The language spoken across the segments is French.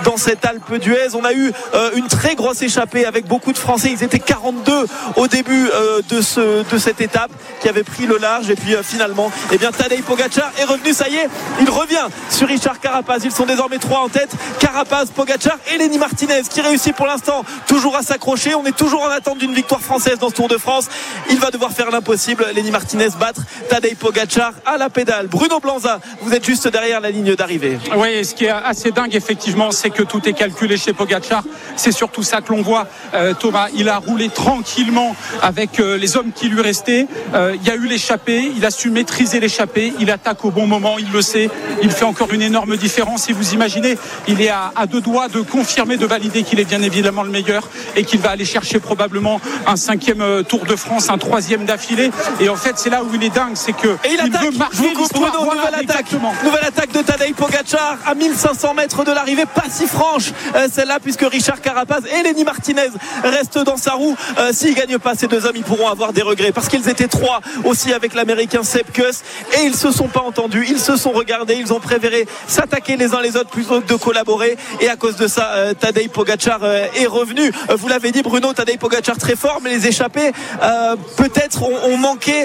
dans cette Alpe d'Huez. On a eu une très grosse échappée avec beaucoup de Français. Ils étaient 42 au début de cette étape qui avait pris le large. Et puis finalement, Tadej Pogačar est revenu. Ça y est, il revient sur Richard Carapaz. Ils sont désormais 3 en tête. Carapaz, Pogačar et Lenny Martinez qui réussit pour l'instant toujours à s'accrocher. On est toujours en attente d'une victoire française dans ce Tour de France. Il va devoir faire l'impossible. Lenny Martinez battre Tadej Pogačar à la pédale. Bruno Blanza, vous êtes juste derrière la ligne d'arrivée. Oui, ce qui est assez dingue effectivement, c'est que tout est calculé chez Pogačar. C'est surtout ça que l'on voit. Thomas, il a roulé tranquillement avec les hommes qui lui restaient. Il y a eu l'échappée, il a su maîtriser l'échappée, il attaque au bon moment, il le sait, il fait encore une énorme différence. Et vous imaginez, il est à 2 doigts de confirmer, de valider qu'il est bien évidemment le meilleur et qu'il va aller chercher probablement un 5e Tour de France, un 3e d'affilée. Et en fait, c'est là où il est dingue, c'est que il veut marquer l'histoire. Nouvelle attaque de Tadej Pogačar à 1500 mètres de l'arrivée, pas si franche celle-là, puisque Richard Carapaz et Lenny Martinez restent dans sa roue. S'ils ne gagnent pas, ces deux hommes, ils pourront avoir des regrets, parce qu'ils étaient 3 aussi avec l'américain Sepp Kuss, et ils se sont pas entendus, ils se sont regardés, ils ont préféré s'attaquer les uns les autres plutôt que de collaborer, et à cause de ça, Tadej Pogačar est revenu. Vous l'avez dit, Bruno, Tadej Pogačar très fort, mais les échappés peut-être ont manqué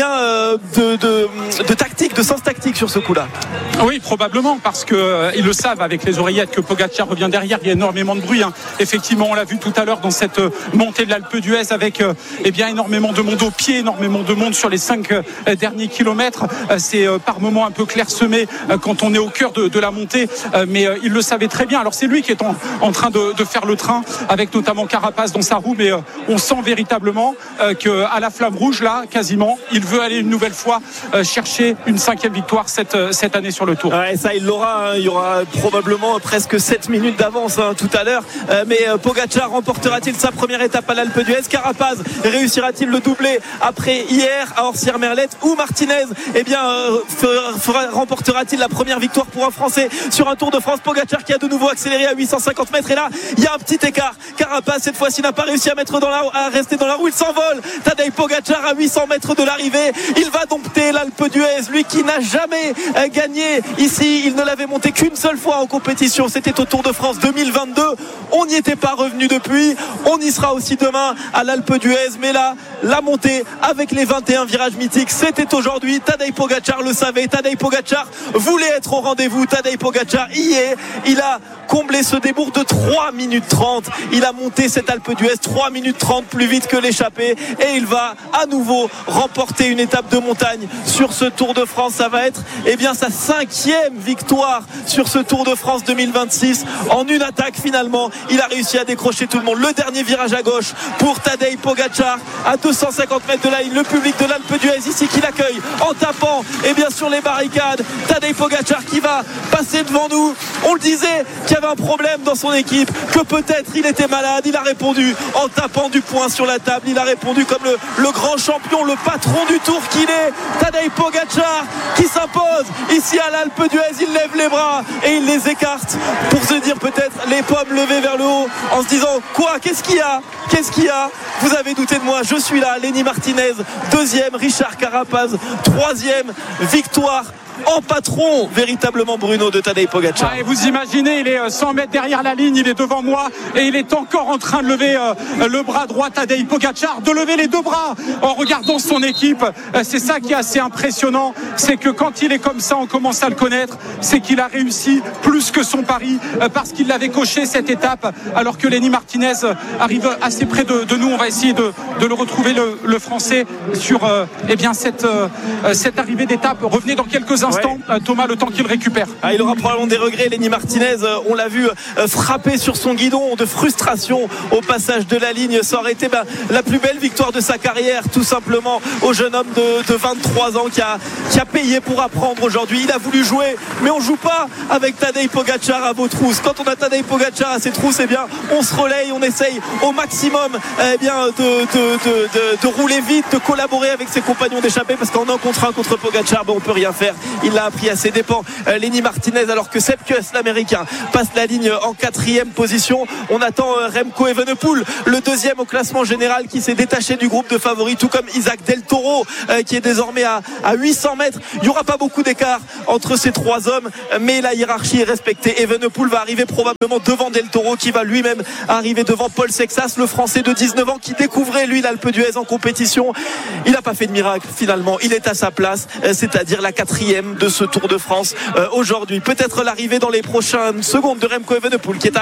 de tactique, de sens tactique sur ce coup-là. Oui, probablement, parce qu'ils le savent avec les oreillettes que Pogačar revient derrière. Il y a énormément de bruit, hein. Effectivement, on l'a vu tout à l'heure dans cette montée de l'Alpe d'Huez avec énormément de monde au pied, énormément de monde sur les 5 derniers kilomètres. C'est par moments un peu clairsemé quand on est au cœur de la montée, mais il le savait très bien. Alors c'est lui qui est en train de faire le train avec notamment Carapaz dans sa roue, mais on sent véritablement qu'à la flamme rouge, là, quasiment, il veut aller une nouvelle fois chercher une 5e victoire cette année sur le Tour. Ouais, ça il l'aura, hein. Il y aura probablement presque 7 minutes d'avance tout à l'heure, mais Pogačar remportera-t-il sa première étape à l'Alpe d'Huez? Carapaz réussira-t-il le doublé après hier à Orsières-Merlette, ou Martinez remportera-t-il la première victoire pour un Français sur un Tour de France? Pogačar qui a de nouveau accéléré à 850 mètres, et là il y a un petit écart. Carapaz cette fois-ci n'a pas réussi à rester dans la roue, il s'envole. Tadej Pogačar à 800 mètres de l'arrivée, il va dompter l'Alpe d'Huez, lui qui n'a jamais gagné ici. Il ne l'avait monté qu'une seule fois en compétition, c'était au Tour de France 2022. On n'y était pas revenu depuis, on y sera aussi demain à l'Alpe d'Huez, mais là la montée avec les 21 virages mythiques, c'était aujourd'hui. Tadej Pogačar le savait, Tadej Pogačar voulait être au rendez-vous, Tadej Pogačar y est, il a comblé ce débours de 3 minutes 30, il a monté cette Alpe d'Huez 3 minutes 30 plus vite que l'échappée, et il va à nouveau remporter une étape de montagne sur ce Tour de France. Ça va être sa 5e victoire sur ce Tour de France 2026 en une attaque. Finalement il a réussi à décrocher tout le monde. Le dernier virage à gauche pour Tadej Pogačar à 250 mètres de la ligne, le public de l'Alpe d'Huez ici qui l'accueille en tapant sur les barricades. Tadej Pogačar qui va passer devant nous. On le disait qu'il y avait un problème dans son équipe, que peut-être il était malade. Il a répondu en tapant du poing sur la table, il a répondu comme le grand champion, le patron du Tour qu'il est. Tadej Pogačar qui s'impose ici à l'Alpe d'Huez, il lève les bras et il les écarte pour se dire peut-être les pommes levées vers le haut, en se disant quoi, qu'est-ce qu'il y a, vous avez douté de moi, je suis là. Lenny Martinez 2e, Richard Carapaz 3e, victoire en patron véritablement, Bruno, de Tadej Pogačar. Et vous imaginez, il est 100 mètres derrière la ligne, il est devant moi et il est encore en train de lever le bras droit, Tadej Pogačar, de lever les 2 bras en regardant son équipe. C'est ça qui est assez impressionnant, c'est que quand il est comme ça, on commence à le connaître, c'est qu'il a réussi plus que son pari, parce qu'il l'avait coché cette étape, alors que Lenny Martinez arrive assez près de nous. On va essayer de le retrouver, le Français, sur cette arrivée d'étape. Revenez dans quelques instants, Thomas, le temps qu'il récupère. Il aura probablement des regrets, Lenny Martinez. On l'a vu frapper sur son guidon de frustration au passage de la ligne. Ça aurait été la plus belle victoire de sa carrière, tout simplement, au jeune homme de 23 ans qui a payé pour apprendre aujourd'hui. Il a voulu jouer, mais on joue pas avec Tadej Pogačar à vos trousses. Quand on a Tadej Pogačar à ses trousses, on se relaye, on essaye au maximum de rouler vite, de collaborer avec ses compagnons d'échappée, parce qu'en 1 contre 1 contre Pogačar, on peut rien faire. il l'a appris à ses dépens, Lenny Martinez, alors que Sepp Kuss, l'américain, passe la ligne en 4e position. On attend Remco Evenepoel, le deuxième au classement général, qui s'est détaché du groupe de favoris, tout comme Isaac Del Toro, qui est désormais à 800 mètres. Il n'y aura pas beaucoup d'écart entre ces trois hommes, mais la hiérarchie est respectée. Evenepoel va arriver probablement devant Del Toro, qui va lui-même arriver devant Paul Sexas, le Français de 19 ans qui découvrait lui l'Alpe d'Huez en compétition. Il n'a pas fait de miracle finalement, il est à sa place, c'est-à-dire la 4e de ce Tour de France aujourd'hui. Peut-être l'arrivée dans les prochaines secondes de Remco Evenepoel, qui est à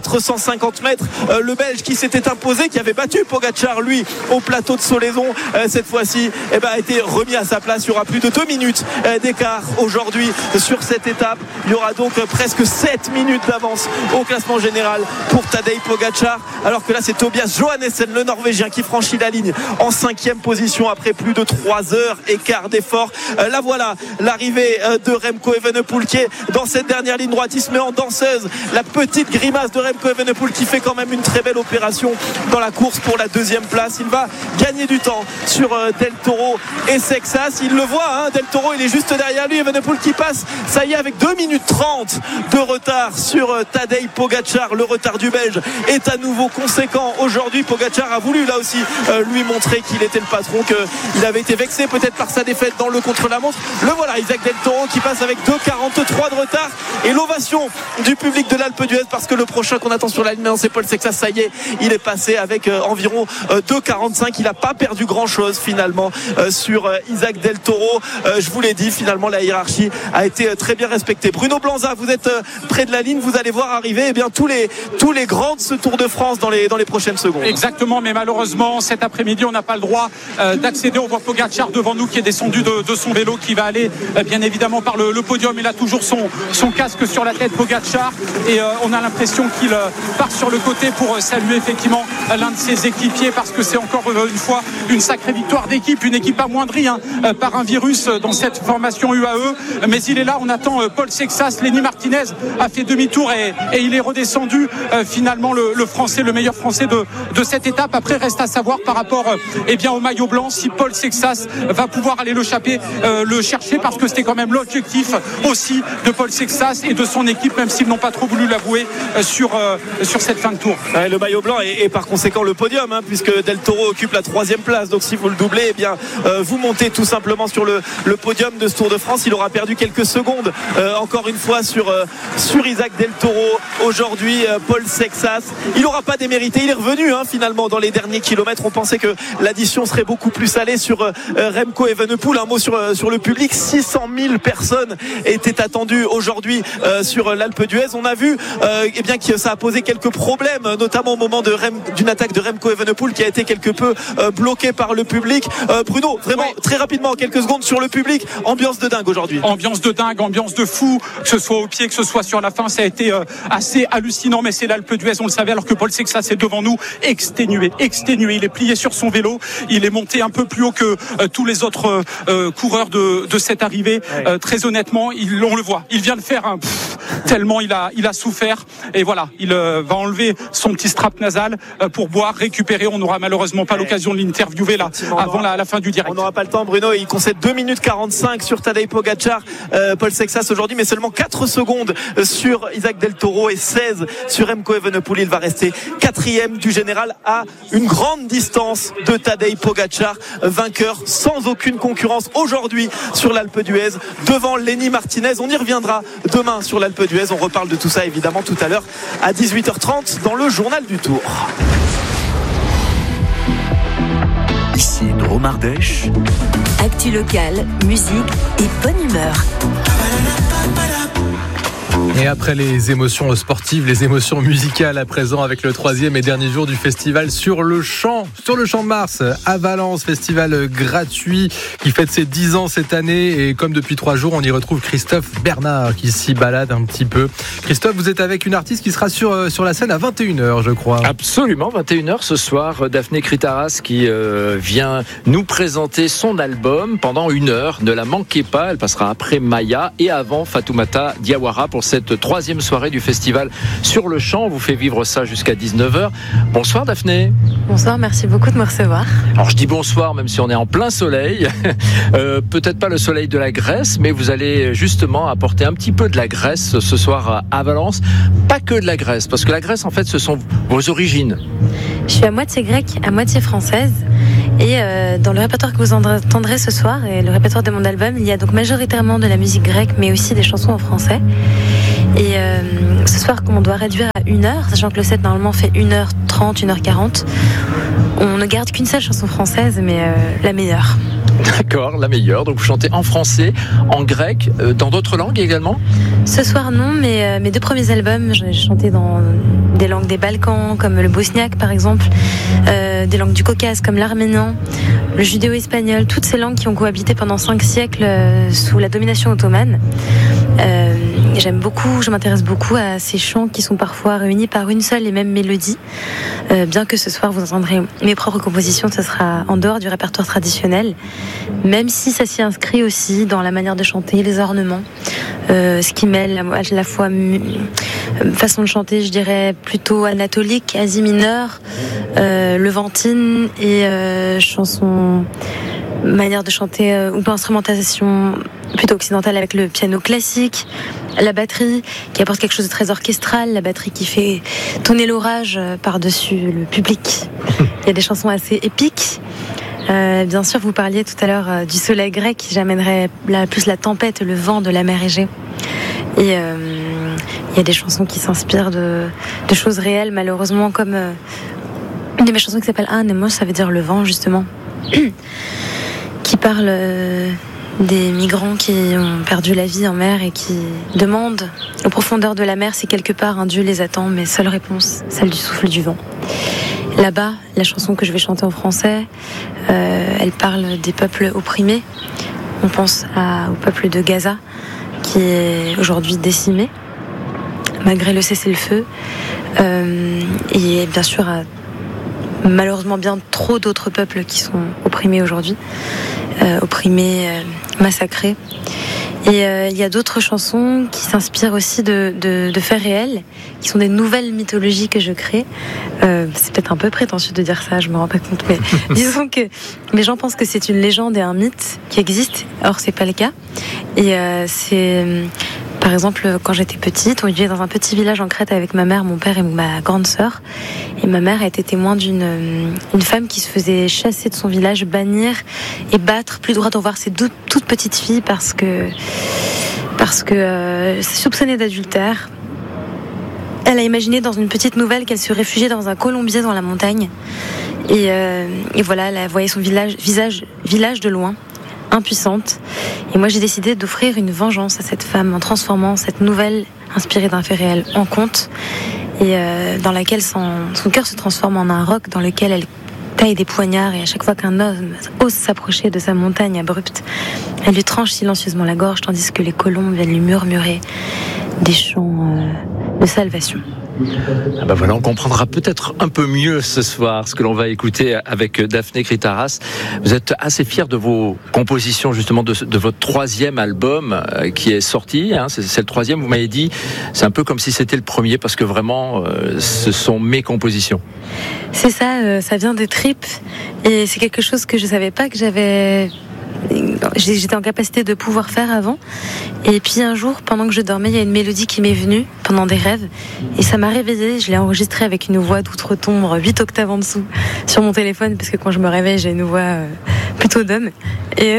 450 mètres, le Belge qui s'était imposé, qui avait battu Pogačar lui au plateau de Solaizon, cette fois-ci a été remis à sa place. Il y aura plus de 2 minutes d'écart aujourd'hui sur cette étape. Il y aura donc presque 7 minutes d'avance au classement général pour Tadej Pogačar, alors que là c'est Tobias Johannessen, le Norvégien, qui franchit la ligne en 5e position après plus de 3 heures et quart d'effort. Là voilà l'arrivée de Remco Evenepoel, qui est dans cette dernière ligne droite. Il se met en danseuse, la petite grimace de Remco Evenepoel, qui fait quand même une très belle opération dans la course pour la 2e place. Il va gagner du temps sur Del Toro et Sexas. Il le voit, Del Toro, il est juste derrière lui. Evenepoel qui passe, ça y est, avec 2 minutes 30 de retard sur Tadej Pogačar. Le retard du Belge est à nouveau conséquent aujourd'hui. Pogačar a voulu là aussi lui montrer qu'il était le patron, qu'il avait été vexé peut-être par sa défaite dans le contre-la-montre. Le voilà, Isaac Del Toro, qui passe avec 2,43 de retard, et l'ovation du public de l'Alpe d'Huez, parce que le prochain qu'on attend sur la ligne, c'est Paul Sexas. Ça y est, il est passé avec environ 2,45. Il n'a pas perdu grand chose finalement sur Isaac Del Toro. Je vous l'ai dit, finalement la hiérarchie a été très bien respectée. Bruno Blanza, vous êtes près de la ligne, vous allez voir arriver tous les grands de ce Tour de France dans les prochaines secondes. Exactement, mais malheureusement cet après-midi on n'a pas le droit d'accéder. On voit Pogačar devant nous qui est descendu de son vélo, qui va aller bien évidemment par le podium. Il a toujours son casque sur la tête, Pogačar, et on a l'impression qu'il part sur le côté pour saluer effectivement l'un de ses équipiers, parce que c'est encore une fois une sacrée victoire d'équipe, une équipe amoindrie par un virus dans cette formation UAE. Mais il est là, on attend Paul Sexas. Lenny Martinez a fait demi-tour et il est redescendu finalement le Français, le meilleur Français de cette étape. Après, reste à savoir par rapport au maillot blanc, si Paul Sexas va pouvoir aller le chercher, parce que c'était quand même l'objectif aussi de Paul Sexas et de son équipe, même s'ils n'ont pas trop voulu l'avouer sur cette fin de tour. Le maillot blanc et par conséquent le podium, puisque Del Toro occupe la 3e place. Donc si vous le doublez, vous montez tout simplement sur le podium de ce Tour de France. Il aura perdu quelques secondes encore une fois sur Isaac Del Toro aujourd'hui. Paul Sexas, il n'aura pas démérité, il est revenu finalement dans les derniers kilomètres. On pensait que l'addition serait beaucoup plus salée sur Remco Evenepoel. Un mot sur le public, 600 000 personnes étaient attendues aujourd'hui sur l'Alpe d'Huez. On a vu que ça a posé quelques problèmes, notamment au moment d'une attaque de Remco Evenepoel, qui a été quelque peu bloqué par le public. Bruno, vraiment très rapidement, en quelques secondes, sur le public, ambiance de dingue aujourd'hui. Ambiance de dingue, ambiance de fou, que ce soit au pied, que ce soit sur la fin, ça a été assez hallucinant. Mais c'est l'Alpe d'Huez, on le savait, alors que Paul Sexas est devant nous, exténué. Il est plié sur son vélo, il est monté un peu plus haut que tous les autres coureurs de cette arrivée. Très honnêtement, on le voit, il vient de faire tellement il a souffert, et voilà, il va enlever son petit strap nasal pour boire, récupérer. On n'aura malheureusement pas l'occasion de l'interviewer là avant la fin du direct. On n'aura pas le temps, Bruno. Il concède 2 minutes 45 sur Tadej Pogačar, Paul Sexas aujourd'hui, mais seulement 4 secondes sur Isaac Del Toro et 16 sur Remco Evenepoel. Il va rester 4e du général, à une grande distance de Tadej Pogačar, vainqueur sans aucune concurrence aujourd'hui sur l'Alpe d'Huez devant Lenny Martinez. On y reviendra demain sur l'Alpe d'Huez. On reparle de tout ça évidemment tout à l'heure à 18h30 dans le journal du Tour. Ici Drôme Ardèche. Actu locale, musique et bonne humeur. Et après les émotions sportives, les émotions musicales à présent, avec le 3e et dernier jour du festival sur le Champ de Mars à Valence, festival gratuit qui fête ses 10 ans cette année. Et comme depuis 3 jours, on y retrouve Christophe Bernard qui s'y balade un petit peu. Christophe, vous êtes avec une artiste qui sera sur la scène à 21h, je crois. Absolument, 21h ce soir. Daphné Kritaras qui vient nous présenter son album pendant 1 heure. Ne la manquez pas, elle passera après Maya et avant Fatoumata Diawara pour cette cette troisième soirée du festival Sur le Champ. On vous fait vivre ça jusqu'à 19h. Bonsoir Daphné. Bonsoir, merci beaucoup de me recevoir. Alors je dis bonsoir même si on est en plein soleil. Peut-être pas le soleil de la Grèce, mais vous allez justement apporter un petit peu de la Grèce ce soir à Valence. Pas que de la Grèce, parce que la Grèce en fait ce sont vos origines. Je suis à moitié grecque, à moitié française. Et dans le répertoire que vous entendrez ce soir, et le répertoire de mon album, il y a donc majoritairement de la musique grecque, mais aussi des chansons en français. Et ce soir, comme on doit réduire à 1 heure, sachant que le set normalement fait 1h30, 1h40, on ne garde qu'une seule chanson française, mais la meilleure. D'accord, la meilleure. Donc vous chantez en français, en grec, dans d'autres langues également ? Ce soir non, mais mes 2 premiers albums, j'ai chanté dans des langues des Balkans, comme le bosniaque par exemple, des langues du Caucase comme l'arménien, le judéo-espagnol, toutes ces langues qui ont cohabité pendant 5 siècles sous la domination ottomane. J'aime beaucoup, je m'intéresse beaucoup à ces chants qui sont parfois réunis par une seule et même mélodie. Bien que ce soir vous entendrez mes propres compositions, ce sera en dehors du répertoire traditionnel, même si ça s'y inscrit aussi dans la manière de chanter, les ornements, ce qui mêle à la fois façon de chanter, je dirais plutôt anatolique, Asie mineure, levantine et chanson, manière de chanter ou instrumentation plutôt occidentale avec le piano classique, la batterie qui apporte quelque chose de très orchestral, la batterie qui fait tonner l'orage par-dessus le public. Il y a des chansons assez épiques. Bien sûr, vous parliez tout à l'heure du soleil grec, j'amènerais plus la tempête, le vent de la mer Égée. Et il y a des chansons qui s'inspirent de choses réelles, malheureusement, comme une de mes chansons qui s'appelle Anemos, ça veut dire le vent, justement, qui parle des migrants qui ont perdu la vie en mer et qui demandent aux profondeurs de la mer si quelque part un Dieu les attend, mais seule réponse, celle du souffle du vent. Là-bas, la chanson que je vais chanter en français, elle parle des peuples opprimés. On pense au peuple de Gaza, qui est aujourd'hui décimé, malgré le cessez-le-feu. Et bien sûr, à malheureusement bien trop d'autres peuples qui sont opprimés aujourd'hui, opprimés, massacrés. Et il y a d'autres chansons qui s'inspirent aussi de faits réels, qui sont des nouvelles mythologies que je crée. C'est peut-être un peu prétentieux de dire ça, je me rends pas compte, mais disons que les gens pensent que c'est une légende et un mythe qui existe, or c'est pas le cas. Et c'est... Par exemple, quand j'étais petite, on vivait dans un petit village en Crète avec ma mère, mon père et ma grande sœur. Et ma mère a été témoin d'une femme qui se faisait chasser de son village, bannir et battre, plus droit de revoir ses toutes petites filles parce que soupçonnée d'adultère. Elle a imaginé dans une petite nouvelle qu'elle se réfugiait dans un colombier dans la montagne. Et voilà, elle voyait son village de loin, impuissante. Et moi, j'ai décidé d'offrir une vengeance à cette femme en transformant cette nouvelle inspirée d'un fait réel en conte, et dans laquelle son cœur se transforme en un roc dans lequel elle taille des poignards, et à chaque fois qu'un homme ose s'approcher de sa montagne abrupte, elle lui tranche silencieusement la gorge, tandis que les colombes viennent lui murmurer des chants de salvation. Ah ben voilà, on comprendra peut-être un peu mieux ce soir ce que l'on va écouter avec Daphné Kritaras. Vous êtes assez fiers de vos compositions, justement, de votre 3e album qui est sorti. Hein, c'est le 3e, vous m'avez dit. C'est un peu comme si c'était le premier, parce que vraiment, ce sont mes compositions. C'est ça, ça vient des tripes. Et c'est quelque chose que je savais pas que j'étais en capacité de pouvoir faire avant. Et puis un jour, pendant que je dormais, il y a une mélodie qui m'est venue pendant des rêves, et ça m'a réveillée. Je l'ai enregistrée avec une voix d'outre-tombe 8 octaves en dessous sur mon téléphone, parce que quand je me réveille, j'ai une voix plutôt d'homme. Et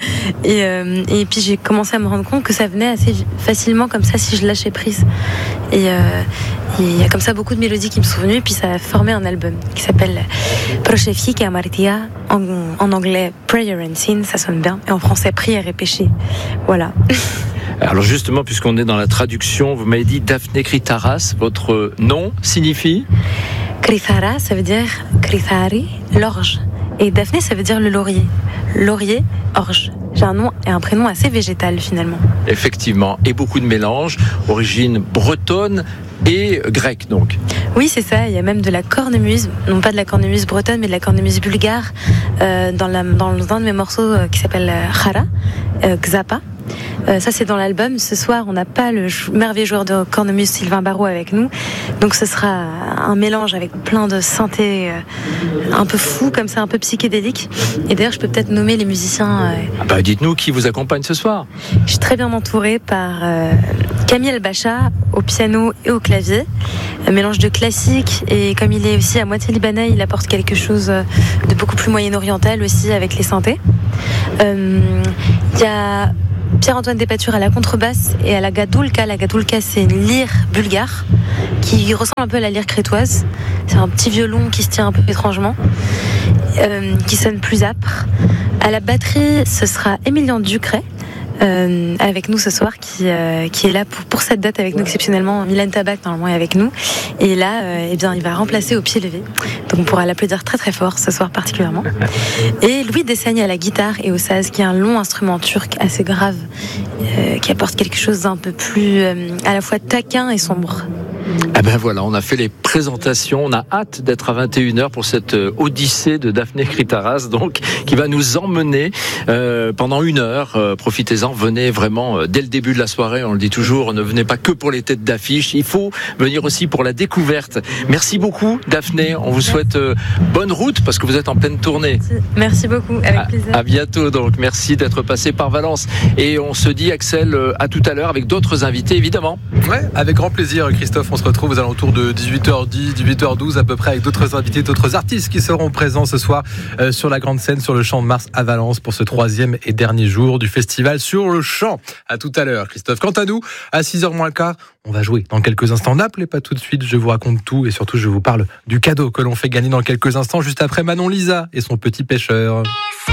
puis j'ai commencé à me rendre compte que ça venait assez facilement comme ça si je lâchais prise. Et il y a comme ça beaucoup de mélodies qui me sont venues, et puis ça a formé un album qui s'appelle Prochefika Martia, en anglais Prayer and Sin, ça sonne bien, et en français Prière et péché. Voilà. Alors justement, puisqu'on est dans la traduction, vous m'avez dit Daphné Kritaras, votre nom signifie ? Krithara, ça veut dire Krithari, l'orge. Et Daphné, ça veut dire le laurier. Laurier, orge. J'ai un nom et un prénom assez végétal finalement. Effectivement, et beaucoup de mélanges, origine bretonne et grecque donc. Oui, c'est ça, il y a même de la cornemuse, non pas de la cornemuse bretonne, mais de la cornemuse bulgare, dans un de mes morceaux qui s'appelle Khara, Xapa. Ça, c'est dans l'album. Ce soir, on n'a pas le merveilleux joueur de cornemuse Sylvain Barraud avec nous. Donc, ce sera un mélange avec plein de synthés un peu fous, comme ça, un peu psychédéliques. Et d'ailleurs, je peux peut-être nommer les musiciens. Dites-nous qui vous accompagne ce soir. Je suis très bien entourée par Camille Elbacha au piano et au clavier. Un mélange de classique, et comme il est aussi à moitié libanais, il apporte quelque chose de beaucoup plus moyen-oriental aussi avec les synthés. Il y a Pierre-Antoine Despature à la contrebasse et à la gadoulka. La gadoulka, c'est une lyre bulgare qui ressemble un peu à la lyre crétoise. C'est un petit violon qui se tient un peu étrangement, qui sonne plus âpre. À la batterie, ce sera Émilien Ducret, avec nous ce soir, qui est là pour cette date avec nous exceptionnellement. Mylène Tabac normalement est avec nous, et là il va remplacer au pied levé, donc on pourra l'applaudir très très fort ce soir particulièrement. Et Louis Dessagne à la guitare et au saz, qui est un long instrument turc assez grave, qui apporte quelque chose d'un peu plus à la fois taquin et sombre. Voilà, on a fait les présentations, on a hâte d'être à 21h pour cette odyssée de Daphné Kritaras, donc, qui va nous emmener pendant 1 heure. Profitez-en, venez vraiment dès le début de la soirée, on le dit toujours, ne venez pas que pour les têtes d'affiche, il faut venir aussi pour la découverte. Merci beaucoup Daphné, on vous souhaite bonne route parce que vous êtes en pleine tournée. Merci beaucoup, avec plaisir. À bientôt donc, merci d'être passé par Valence. Et on se dit, Axel, à tout à l'heure avec d'autres invités évidemment. Ouais, avec grand plaisir Christophe, on se retrouve aux alentours de 18h10, 18h12 à peu près, avec d'autres invités, d'autres artistes qui seront présents ce soir sur la grande scène, sur le Champ de Mars à Valence pour ce 3e et dernier jour du festival Sur le Champ. À tout à l'heure Christophe. Quant à nous, à 6h moins le quart, on va jouer dans quelques instants. N'appelez pas tout de suite, je vous raconte tout et surtout je vous parle du cadeau que l'on fait gagner dans quelques instants, juste après Manon Lisa et son petit pêcheur.